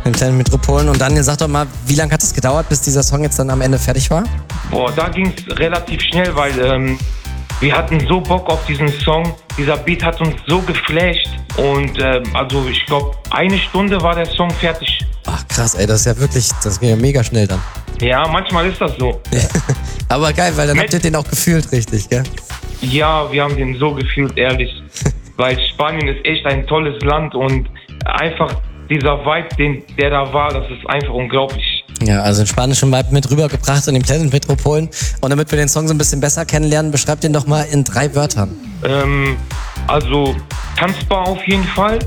den kleinen Metropolen. Und Daniel, sag doch mal, wie lange hat es gedauert, bis dieser Song jetzt dann am Ende fertig war? Boah, da ging es relativ schnell, weil wir hatten so Bock auf diesen Song. Dieser Beat hat uns so geflasht. Und also ich glaube, 1 Stunde war der Song fertig. Ach krass, ey, das ist ja wirklich, das ging ja mega schnell dann. Ja, manchmal ist das so. Aber geil, weil dann habt ihr den auch gefühlt richtig, gell? Ja, wir haben den so gefühlt, ehrlich. Weil Spanien ist echt ein tolles Land und einfach dieser Vibe, der da war, das ist einfach unglaublich. Ja, also den spanischen Vibe mit rübergebracht in den Planet Metropolen. Und damit wir den Song so ein bisschen besser kennenlernen, beschreibt den doch mal in 3 Wörtern. Also tanzbar auf jeden Fall,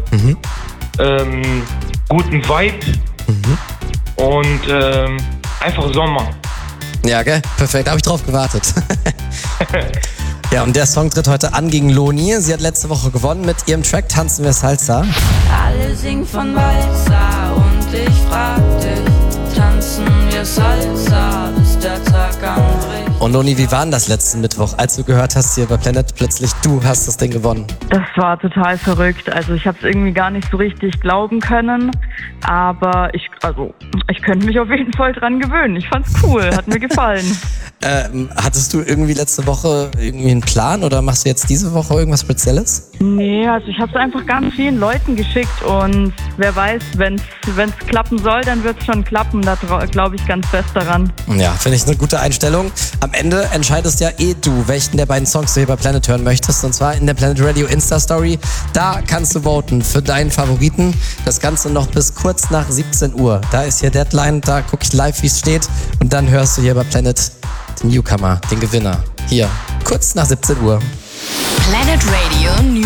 guten Vibe und einfach Sommer. Ja, gell? Perfekt, habe ich drauf gewartet. Ja, und der Song tritt heute an gegen Loni. Sie hat letzte Woche gewonnen mit ihrem Track Tanzen wir Salsa. Alle singen von Walzer und ich frag dich, tanzen wir Salsa, bis der Tag anbricht. Und Loni, wie war denn das letzten Mittwoch, als du gehört hast hier bei Planet plötzlich, du hast das Ding gewonnen? Das war total verrückt. Also ich habe es irgendwie gar nicht so richtig glauben können. Aber ich könnte mich auf jeden Fall dran gewöhnen. Ich fand's cool, hat mir gefallen. Hattest du irgendwie letzte Woche irgendwie einen Plan oder machst du jetzt diese Woche irgendwas Spezielles? Nee, also ich habe es einfach ganz vielen Leuten geschickt und wer weiß, wenn's klappen soll, dann wird's schon klappen. Da glaube ich ganz fest daran. Ja, finde ich eine gute Einstellung. Am Ende entscheidest ja du, welchen der beiden Songs du hier bei Planet hören möchtest. Und zwar in der Planet Radio Insta-Story. Da kannst du voten für deinen Favoriten. Das Ganze noch bis kurz nach 17 Uhr. Da ist hier Deadline, da gucke ich live, wie es steht. Und dann hörst du hier bei Planet den Newcomer, den Gewinner. Hier, kurz nach 17 Uhr. Planet Radio